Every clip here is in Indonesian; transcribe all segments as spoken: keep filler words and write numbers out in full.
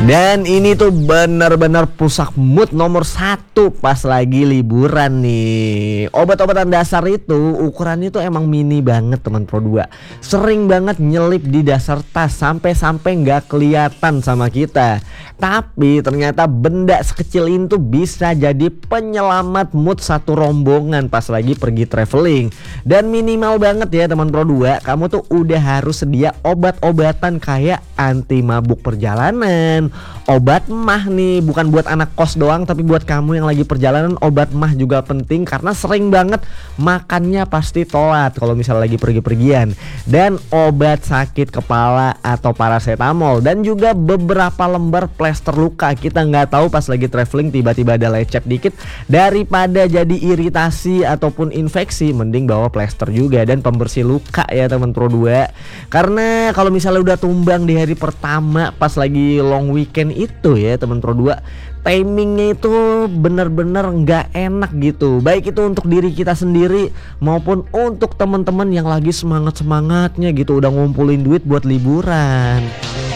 Dan ini tuh bener-bener pusat mood nomor satu pas lagi liburan nih. Obat-obatan dasar itu ukurannya tuh emang mini banget teman Pro dua. Sering banget nyelip di dasar tas sampai-sampai nggak kelihatan sama kita. Tapi ternyata benda sekecil ini tuh bisa jadi penyelamat mood satu rombongan pas lagi pergi traveling. Dan minimal banget ya teman Pro dua, kamu tuh udah harus sedia obat-obatan kayak anti mabuk perjalanan, obat mah nih, bukan buat anak kos doang tapi buat kamu yang lagi perjalanan. Obat mah juga penting karena sering banget makannya pasti telat kalau misalnya lagi pergi-pergian. Dan obat sakit kepala atau paracetamol, dan juga beberapa lembar plester luka. Kita nggak tahu pas lagi traveling tiba-tiba ada lecet dikit, daripada jadi iritasi ataupun infeksi, mending bawa plester juga dan pembersih luka ya teman Pro dua. Karena kalau misalnya udah tumbang di hari pertama pas lagi long weekend itu ya teman Pro dua, timingnya itu bener-bener nggak enak gitu. Baik itu untuk diri kita sendiri maupun untuk teman-teman yang lagi semangat-semangatnya gitu udah ngumpulin duit buat liburan.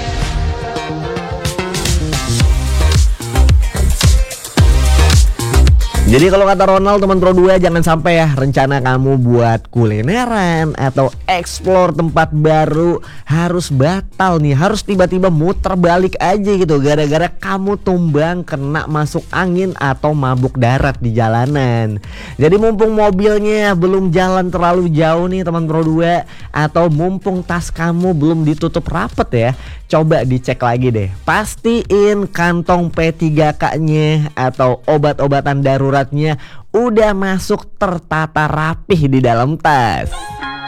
Jadi kalau kata Ronald teman Pro dua, jangan sampai ya rencana kamu buat kulineran atau explore tempat baru harus batal nih, harus tiba-tiba muter balik aja gitu gara-gara kamu tumbang kena masuk angin atau mabuk darat di jalanan. Jadi mumpung mobilnya belum jalan terlalu jauh nih teman Pro dua, atau mumpung tas kamu belum ditutup rapet ya, coba dicek lagi deh. Pastiin kantong P tiga K-nya atau obat-obatan daruratnya udah masuk tertata rapih di dalam tas.